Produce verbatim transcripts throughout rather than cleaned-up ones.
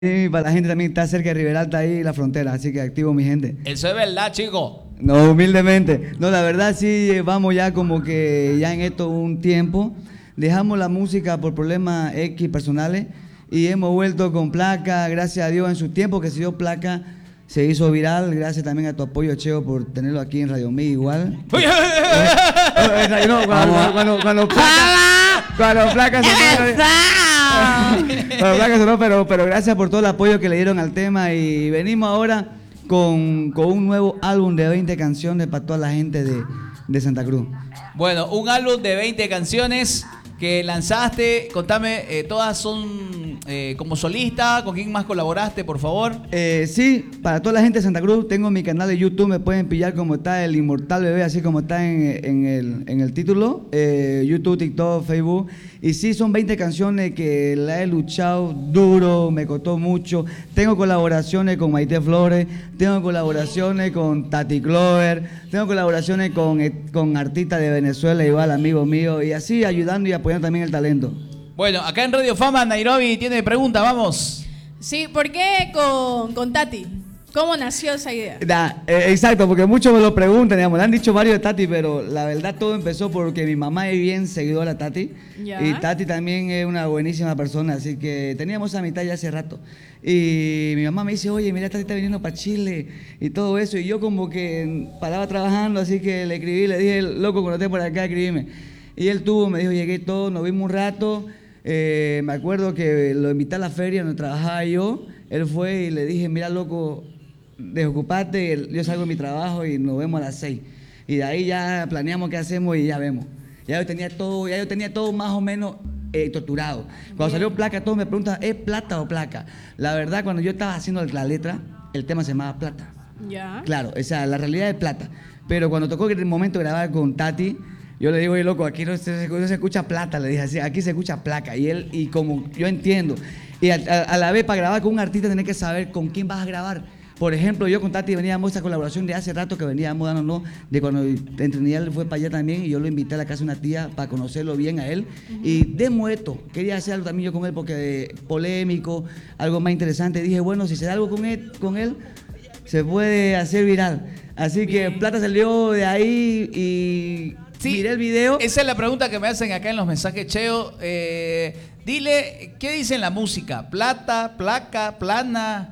Y para la gente también está cerca de Riberalta ahí la frontera, así que activo mi gente. Eso es verdad, chico. No, humildemente. No, la verdad sí llevamos ya como que ya en esto un tiempo. Dejamos la música por problemas X personales y hemos vuelto con Placa, gracias a Dios en su tiempo que se dio Placa. Se hizo viral, gracias también a tu apoyo, Cheo, por tenerlo aquí en Radio Mí igual. Uy, No, cuando, cuando, cuando Placa, cuando Placa se Bueno, Placa sonó, pero, pero gracias por todo el apoyo que le dieron al tema y venimos ahora con, con un nuevo álbum de veinte canciones para toda la gente de, de Santa Cruz. Bueno, un álbum de veinte canciones que lanzaste. Contame, eh, ¿todas son eh, como solista? ¿Con quién más colaboraste, por favor? Eh, sí, para toda la gente de Santa Cruz, tengo mi canal de YouTube, me pueden pillar como está el Inmortal Bebé, así como está en, en, el, en el título, eh, YouTube, TikTok, Facebook. Y sí, son veinte canciones que la he luchado duro, me costó mucho. Tengo colaboraciones con Maite Flores, tengo colaboraciones con Tati Clover, tengo colaboraciones con, con artistas de Venezuela, igual amigos míos, y así ayudando y apoyando también el talento. Bueno, acá en Radio Fama, Nairobi tiene pregunta, vamos. Sí, ¿por qué con, con Tati? ¿Cómo nació esa idea? Da, eh, exacto, porque muchos me lo preguntan, digamos, le han dicho varios de Tati, pero la verdad todo empezó porque mi mamá es bien seguidora de Tati. Ya. Y Tati también es una buenísima persona, así que teníamos amistad ya hace rato. Y mi mamá me dice, oye, mira, Tati está viniendo para Chile y todo eso. Y yo como que paraba trabajando, así que le escribí, le dije, loco, cuando esté por acá, escribime. Y él tuvo, me dijo, llegué todo, nos vimos un rato. Eh, me acuerdo que lo invité a la feria donde trabajaba yo. Él fue y le dije, mira, loco, desocupate, yo salgo de mi trabajo y nos vemos a las seis. Y de ahí ya planeamos qué hacemos y ya vemos. Ya yo tenía todo, ya yo tenía todo más o menos eh, torturado. Cuando Bien. salió Placa, todos me preguntan, ¿es plata o placa? La verdad, cuando yo estaba haciendo la letra, el tema se llamaba Plata. Ya. Claro, o sea, la realidad es plata. Pero cuando tocó el momento de grabar con Tati, yo le digo, oye, loco, aquí no se, no se escucha plata, le dije así, aquí se escucha placa. Y él, y como yo entiendo, y a, a, a la vez para grabar con un artista tenés que saber con quién vas a grabar. Por ejemplo, yo con Tati veníamos esa colaboración de hace rato que veníamos dándonos, de cuando él fue para allá también y yo lo invité a la casa de una tía para conocerlo bien a él. Uh-huh. Y demo esto, quería hacer algo también yo con él porque eh, polémico, algo más interesante. Dije, bueno, si se da algo con él, con él, se puede hacer viral. Así que bien. Plata salió de ahí y sí, miré el video. Esa es la pregunta que me hacen acá en los mensajes, Cheo. Eh, dile, ¿qué dice en la música? Plata, placa, plana.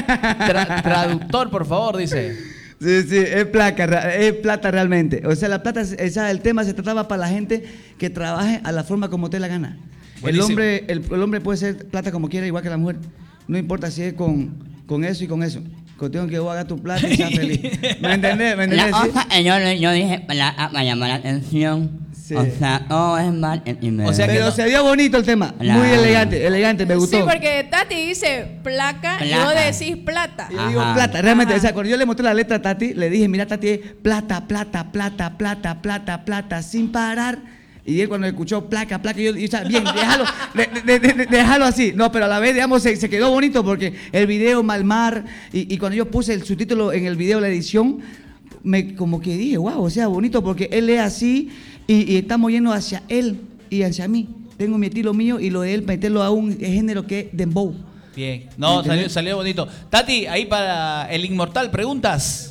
Tra traductor, por favor, dice. Sí, sí, es placa, es plata realmente. O sea, la plata, esa, el tema se trataba para la gente que trabaje a la forma como te la gana. El hombre, el, el hombre puede ser plata como quiera, igual que la mujer. No importa si es con, con eso y con eso. Contigo que vos hagas tu plata y seas feliz. ¿Me entendés? ¿Me entendés? La cosa, ¿sí? yo, yo dije plata para llamar la atención. Sí. O sea, oh, es mal. O sea, pero no. se dio bonito el tema. La... Muy elegante, elegante, me gustó. Sí, porque Tati dice placa, y vos decís plata. Yo digo plata, realmente. Ajá. O sea, cuando yo le mostré la letra a Tati, le dije, mira, Tati, es plata, plata, plata, plata, plata, plata, sin parar. Y él cuando escuchó placa, placa, yo, o sea, bien, déjalo, de, de, de, déjalo así. No, pero a la vez, digamos, se, se quedó bonito porque el video Malmar, y, y cuando yo puse el subtítulo en el video, la edición, me como que dije, wow, o sea, bonito porque él es así y, y estamos yendo hacia él y hacia mí. Tengo mi estilo mío y lo de él, meterlo a un género que es dembow. Bien, no, salió, salió bonito. Tati, ahí para el Inmortal, ¿preguntas?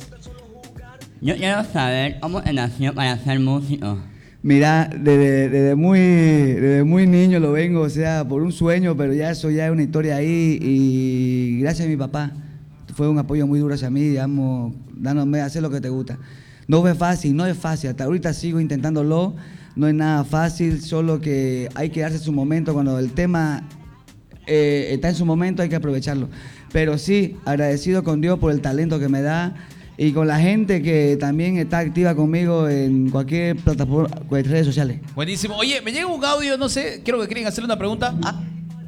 Yo quiero saber cómo nació para ser músico. Mira, desde, desde, muy, desde muy niño lo vengo, o sea, por un sueño, pero ya eso ya es una historia ahí y gracias a mi papá. Fue un apoyo muy duro hacia mí, digamos, dándome a hacer lo que te gusta. No fue fácil, no es fácil, hasta ahorita sigo intentándolo, no es nada fácil, solo que hay que darse su momento, cuando el tema eh, está en su momento hay que aprovecharlo. Pero sí, agradecido con Dios por el talento que me da, y con la gente que también está activa conmigo en cualquier plataforma, en redes sociales. Buenísimo. Oye, me llega un audio, no sé, creo que quieren hacerle una pregunta. Ah.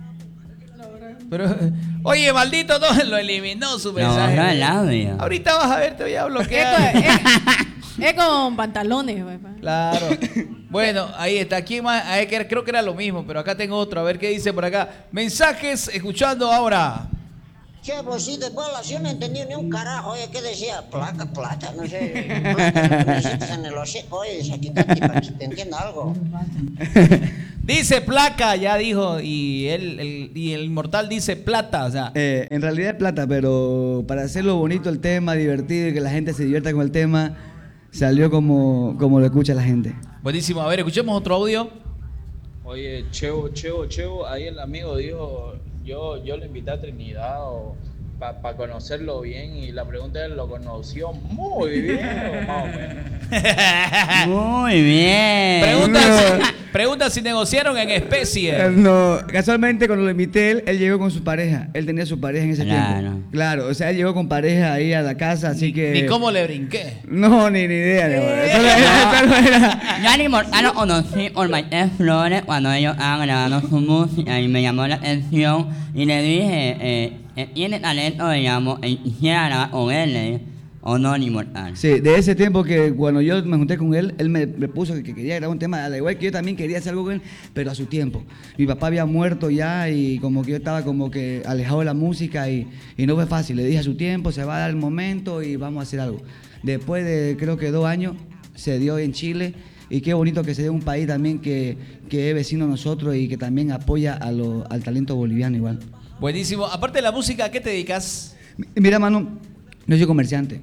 Pero, oye, maldito, no, lo eliminó su mensaje. No, no el audio. Ahorita vas a ver, te voy a bloquear. Es, es, es con pantalones, güey. Claro. Bueno, ahí está. ¿Quién más? Ahí, creo que era lo mismo, pero acá tengo otro. A ver qué dice por acá. Mensajes, escuchando ahora. Che, pues sí, de bola, yo no entendí ni un carajo, oye, ¿qué decía? Placa, plata, no sé, plata, no necesitas en el océano, oye, aquí Tati, para que te entienda algo. Dice placa, ya dijo, y él, el, y el inmortal dice plata, o sea. Eh, en realidad es plata, pero para hacerlo bonito el tema, divertido y que la gente se divierta con el tema, salió como, como lo escucha la gente. Buenísimo, a ver, escuchemos otro audio. Oye, Cheo, Cheo, Cheo, ahí el amigo dijo, yo, yo le invité a Trinidad para pa conocerlo bien y la pregunta es, ¿lo conoció muy bien o más o menos? Muy bien. Pregunta, No. si, pregunta si negociaron en especie. Eh, No, casualmente cuando lo invité él, él llegó con su pareja. Él tenía su pareja en ese Claro. tiempo. Claro, o sea, él llegó con pareja ahí a la casa, así que... Ni cómo le brinqué. No, ni, ni idea. ni idea. Eso no era, eso no era. Yo al inmortal lo conocí por Maite Flores cuando ellos estaban grabando su música y me llamó la atención y le dije, eh, él tiene talento, digamos, y quisiera grabar con él, le dije, o no, el inmortal. Sí, de ese tiempo que cuando yo me junté con él, él me, me puso que, que quería grabar un tema, al igual que yo también quería hacer algo con él, pero a su tiempo. Mi papá había muerto ya y como que yo estaba como que alejado de la música y, y no fue fácil. Le dije a su tiempo, se va a dar el momento y vamos a hacer algo. Después de creo que dos años se dio en Chile y qué bonito que se dé un país también que, que es vecino a nosotros y que también apoya a lo, al talento boliviano igual. Buenísimo. Aparte de la música, ¿a qué te dedicas? Mira, mano, yo soy comerciante.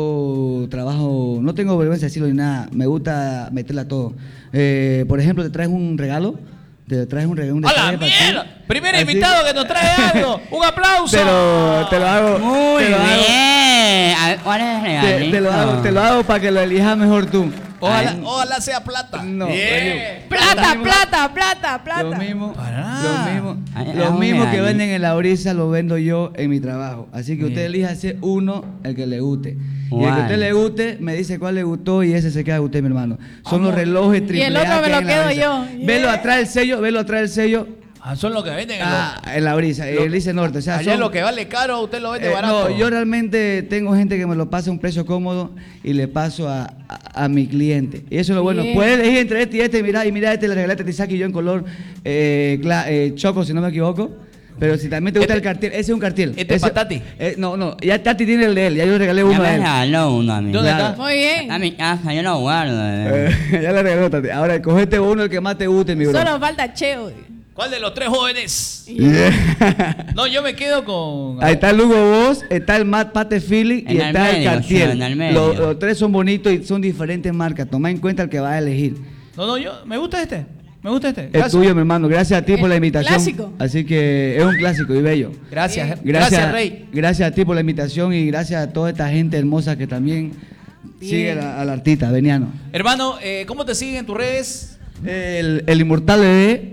Yo trabajo, no tengo vergüenza de decirlo ni nada. Me gusta meterla a todo. Eh, por ejemplo, te traes un regalo. Te traes un regalo. Un ¡A la detalle para ti. mierda! Primer Así- invitado que nos trae algo. ¡Un aplauso! Pero te lo hago. Muy te lo hago- bien. A ver, ¿cuál es el te, regalito? te lo hago, te lo hago para que lo elijas mejor tú. Ojalá, Ay, ojalá sea plata. No, Bien. Plata, Lo mismo- plata, plata, plata. Lo mismo, Pará. lo mismo, Ay, lo ah, mismo mira, que ahí. venden en la brisa lo vendo yo en mi trabajo. Así que Bien. usted elija ese uno, el que le guste. Y el que a Guay. usted le guste, me dice cuál le gustó y ese se queda a usted, mi hermano. Son los relojes triple el otro A me que lo hay en la quedo brisa. yo. Velo Yeah. atrás el sello, velo atrás el sello. Ah, son los que venden en Ah, en la brisa, lo- el Lice Norte. O los... sea, Allá son- lo que vale caro, usted lo vende eh, barato. no, yo realmente tengo gente que me lo pasa a un precio cómodo y le paso a, a, a mi cliente. Y eso es lo bueno. Bien. Puedes elegir entre este y este, mira, y mira, este le regalé a Tizaki y yo en color eh, cla- eh, choco, si no me equivoco. Pero si también te gusta Este- el cartel, ese es un cartel. este es Ese- pa' Tati. eh, no, no, ya Tati tiene el de él, ya yo le regalé Ya uno a me él. regaló uno a mí. ¿Dónde Claro. está? Muy bien. A mi casa, yo lo guardo. eh. Eh, ya le regalé a Tati. Ahora, cogete uno, el que más te guste, mi bro. Solo falta Cheo. ¿Cuál de los tres jóvenes? Yeah. No, yo me quedo con... Ahí está el Lugo Boss, está el Matt Pate Feeling y En el está el medio, Cartier. sí, en el medio. Los, los tres son bonitos y son diferentes marcas. Toma en cuenta el que vas a elegir. No, no, yo... Me gusta este. Me gusta este. Es Gracias. tuyo, mi hermano. Gracias a ti por la El invitación. clásico. Así que es un clásico y bello. Gracias. Bien. Gracias, Gracias, Rey. Gracias a ti por la invitación y gracias a toda esta gente hermosa que también Bien. sigue a la- al artista, Veniano. Hermano, eh, ¿cómo te siguen en tus redes? El, el Inmortal Bebé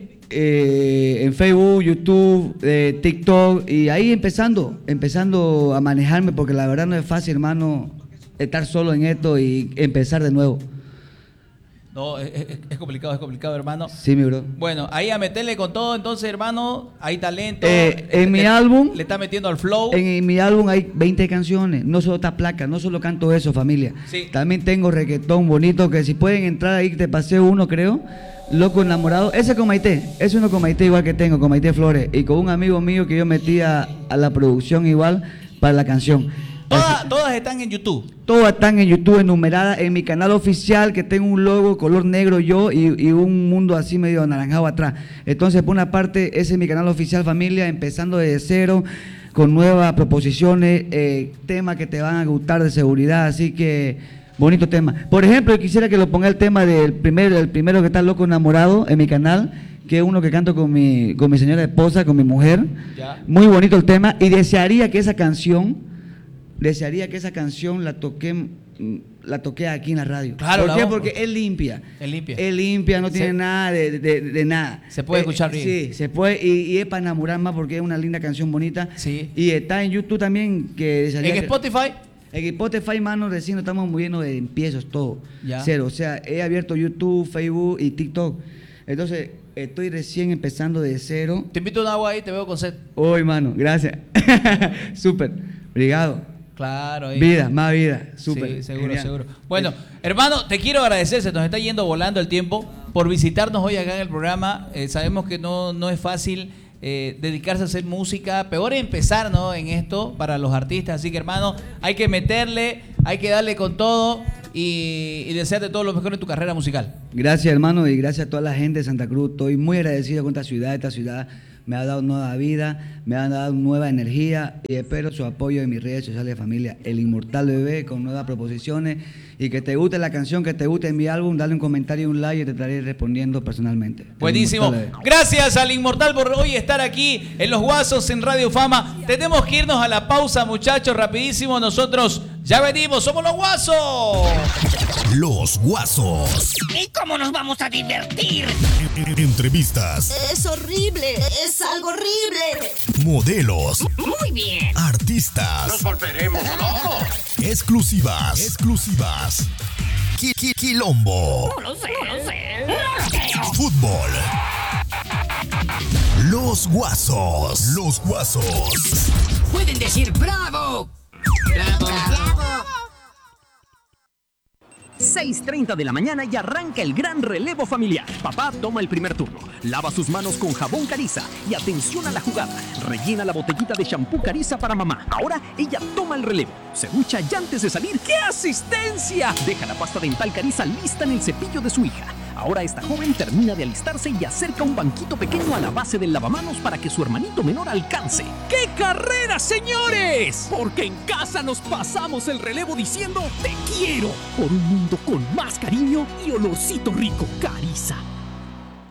eh, en Facebook, YouTube, eh, TikTok y ahí empezando, empezando a manejarme porque la verdad no es fácil, hermano, estar solo en esto y empezar de nuevo. No, es, es- es complicado, es complicado, hermano. Sí, mi bro. Bueno, ahí a meterle con todo, entonces, hermano, hay talento. Eh, en Le- mi le- álbum- Le está metiendo al flow. En, en mi álbum hay veinte canciones, no solo está placa, no solo canto eso, familia. Sí. También tengo reggaetón bonito, que si pueden entrar ahí, te pasé uno, creo. Loco enamorado, ese con Maite, es uno con Maite igual que tengo, con Maite Flores. Y con un amigo mío que yo metía a la producción igual para la canción. Todas, todas están en YouTube. Todas están en YouTube enumeradas en mi canal oficial que tengo un logo color negro yo y, y un mundo así medio anaranjado atrás. Entonces, por una parte, ese es mi canal oficial, familia, empezando desde cero, con nuevas proposiciones, eh, temas que te van a gustar de seguridad, así que bonito tema. Por ejemplo, yo quisiera que lo ponga el tema del primero, el primero que está loco enamorado en mi canal, que es uno que canto con mi, con mi señora esposa, con mi mujer. Ya. Muy bonito el tema y desearía que esa canción desearía que esa canción la toqué mm, la toqué aquí en la radio. Claro, ¿Por la qué? vamos. Porque es limpia. Es limpia. Es limpia, no tiene Se- nada de, de- de nada. Se puede Eh, escuchar bien. Sí, se puede. Y, y es para enamorar más porque es una linda canción bonita. Sí. Y está en YouTube también. que desearía En que- Spotify. en Spotify, mano, recién nos estamos moviendo de empiezos, todo. Ya. Cero. O sea, he abierto YouTube, Facebook y TikTok. Entonces, estoy recién empezando de cero. Te invito a un agua ahí, te veo con sed. Hoy, mano, gracias. Súper. Obrigado. Claro, ahí. Vida, más vida. Súper. Sí, seguro, Genial. seguro. Bueno, hermano, te quiero agradecer, se nos está yendo volando el tiempo, por visitarnos hoy acá en el programa. Eh, sabemos que no, no es fácil eh, dedicarse a hacer música, peor es empezar, ¿no? En esto para los artistas. Así que, hermano, hay que meterle, hay que darle con todo. y, y desearte todo lo mejor en tu carrera musical. Gracias, hermano, y gracias a toda la gente de Santa Cruz. Estoy muy agradecido con esta ciudad. Esta ciudad me ha dado nueva vida, me ha dado nueva energía y espero su apoyo en mis redes sociales de familia. El Inmortal Bebé con nuevas proposiciones y que te guste la canción, que te guste mi álbum, dale un comentario y un like y te estaré respondiendo personalmente. El Buenísimo. Inmortal Bebé. Gracias al Inmortal por hoy estar aquí en Los Guasos en Radio Fama. Tenemos que irnos a la pausa, muchachos, rapidísimo. Nosotros ya venimos, somos Los Guasos. Los Guasos. ¿Y cómo nos vamos a divertir? Entrevistas. Es horrible, es algo horrible. Modelos. Muy bien. Artistas. Nos volveremos locos. Exclusivas. Exclusivas. Qui- qui- Quilombo. No lo sé, no lo sé. Fútbol. Los Guasos. Los Guasos. Pueden decir bravo. Bravo. Bravo. seis treinta de la mañana y arranca el gran relevo familiar. Papá toma el primer turno, lava sus manos con jabón Cariza y atención a la jugada. Rellena la botellita de shampoo Cariza para mamá. Ahora ella toma el relevo. Se ducha y antes de salir, ¡qué asistencia! Deja la pasta dental Cariza lista en el cepillo de su hija. Ahora esta joven termina de alistarse y acerca un banquito pequeño a la base del lavamanos para que su hermanito menor alcance. ¡Qué carrera, señores! Porque en casa nos pasamos el relevo diciendo te quiero por un mundo con más cariño y olorcito rico. Cariza.